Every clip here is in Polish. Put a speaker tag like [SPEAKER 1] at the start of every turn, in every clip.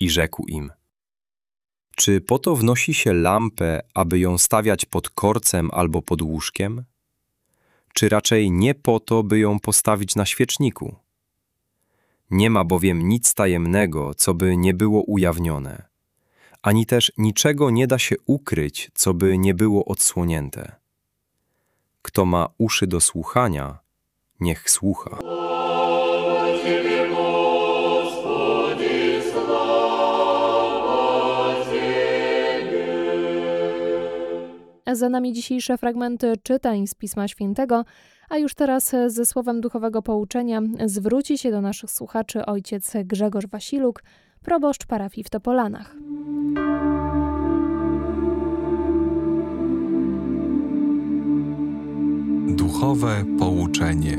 [SPEAKER 1] i rzekł im: Czy po to wnosi się lampę, aby ją stawiać pod korcem albo pod łóżkiem? Czy raczej nie po to, by ją postawić na świeczniku? Nie ma bowiem nic tajemnego, co by nie było ujawnione, ani też niczego nie da się ukryć, co by nie było odsłonięte. Kto ma uszy do słuchania, niech słucha.
[SPEAKER 2] Za nami dzisiejsze fragmenty czytań z Pisma Świętego, a już teraz ze słowem duchowego pouczenia zwróci się do naszych słuchaczy ojciec Grzegorz Wasiluk, proboszcz parafii w Topolanach.
[SPEAKER 3] Duchowe pouczenie.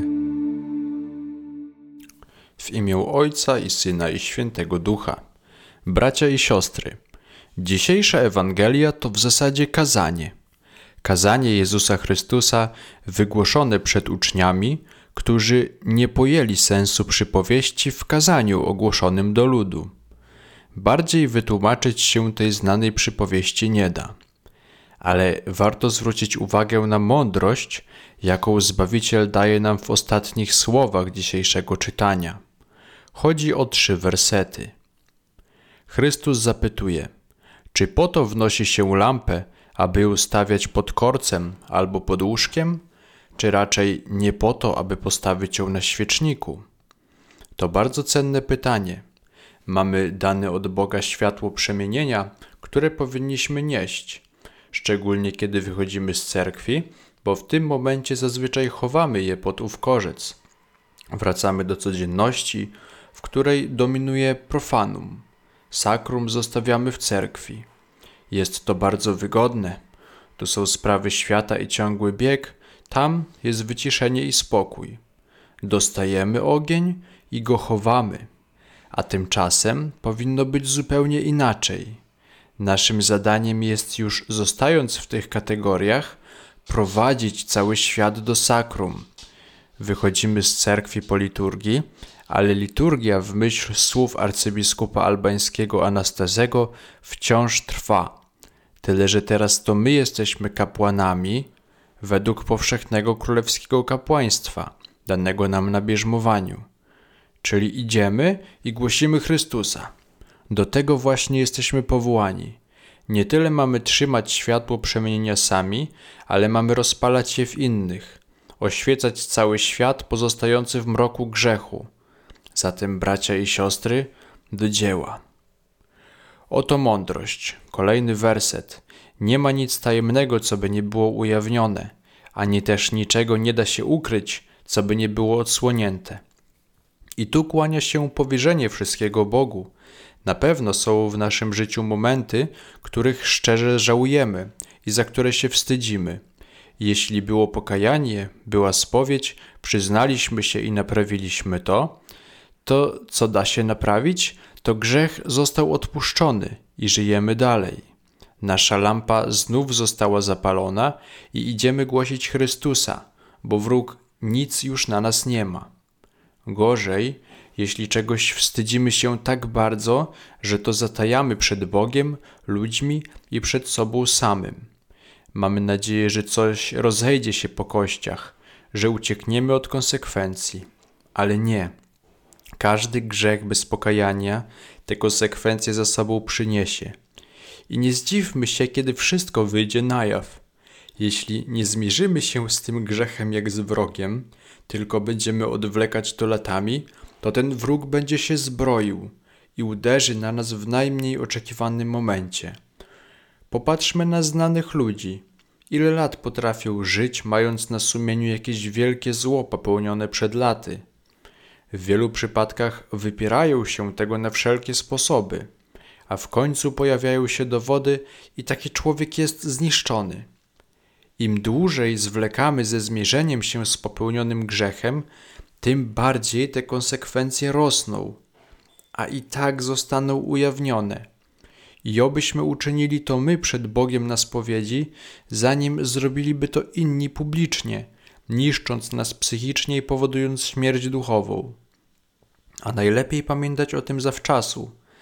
[SPEAKER 4] W imię Ojca i Syna i Świętego Ducha. Bracia i siostry, dzisiejsza Ewangelia to w zasadzie kazanie. Kazanie Jezusa Chrystusa wygłoszone przed uczniami, którzy nie pojęli sensu przypowieści w kazaniu ogłoszonym do ludu. Bardziej wytłumaczyć się tej znanej przypowieści nie da. Ale warto zwrócić uwagę na mądrość, jaką Zbawiciel daje nam w ostatnich słowach dzisiejszego czytania. Chodzi o 3 wersety. Chrystus zapytuje: czy po to wnosi się lampę, aby ją stawiać pod korcem albo pod łóżkiem, czy raczej nie po to, aby postawić ją na świeczniku? To bardzo cenne pytanie. Mamy dane od Boga światło przemienienia, które powinniśmy nieść, szczególnie kiedy wychodzimy z cerkwi, bo w tym momencie zazwyczaj chowamy je pod ów korzec. Wracamy do codzienności, w której dominuje profanum. Sakrum zostawiamy w cerkwi. Jest to bardzo wygodne. Tu są sprawy świata i ciągły bieg, tam jest wyciszenie i spokój. Dostajemy ogień i go chowamy, a tymczasem powinno być zupełnie inaczej. Naszym zadaniem jest już, zostając w tych kategoriach, prowadzić cały świat do sakrum. Wychodzimy z cerkwi po liturgii, ale liturgia w myśl słów arcybiskupa albańskiego Anastazego wciąż trwa. Tyle, że teraz to my jesteśmy kapłanami według powszechnego królewskiego kapłaństwa, danego nam na bierzmowaniu. Czyli idziemy i głosimy Chrystusa. Do tego właśnie jesteśmy powołani. Nie tyle mamy trzymać światło przemienienia sami, ale mamy rozpalać je w innych, oświecać cały świat pozostający w mroku grzechu. Zatem, bracia i siostry, do dzieła. Oto mądrość. Kolejny werset. Nie ma nic tajemnego, co by nie było ujawnione, ani też niczego nie da się ukryć, co by nie było odsłonięte. I tu kłania się powierzenie wszystkiego Bogu. Na pewno są w naszym życiu momenty, których szczerze żałujemy i za które się wstydzimy. Jeśli było pokajanie, była spowiedź, przyznaliśmy się i naprawiliśmy to, co da się naprawić, to grzech został odpuszczony i żyjemy dalej. Nasza lampa znów została zapalona i idziemy głosić Chrystusa, bo wróg nic już na nas nie ma. Gorzej, jeśli czegoś wstydzimy się tak bardzo, że to zatajamy przed Bogiem, ludźmi i przed sobą samym. Mamy nadzieję, że coś rozejdzie się po kościach, że uciekniemy od konsekwencji. Ale nie. Każdy grzech bez pokajania te konsekwencje za sobą przyniesie. I nie zdziwmy się, kiedy wszystko wyjdzie na jaw. Jeśli nie zmierzymy się z tym grzechem jak z wrogiem, tylko będziemy odwlekać to latami, to ten wróg będzie się zbroił i uderzy na nas w najmniej oczekiwanym momencie. Popatrzmy na znanych ludzi. Ile lat potrafią żyć, mając na sumieniu jakieś wielkie zło popełnione przed laty? W wielu przypadkach wypierają się tego na wszelkie sposoby, a w końcu pojawiają się dowody i taki człowiek jest zniszczony. Im dłużej zwlekamy ze zmierzeniem się z popełnionym grzechem, tym bardziej te konsekwencje rosną, a i tak zostaną ujawnione. I obyśmy uczynili to my przed Bogiem na spowiedzi, zanim zrobiliby to inni publicznie, niszcząc nas psychicznie i powodując śmierć duchową. A najlepiej pamiętać o tym zawczasu,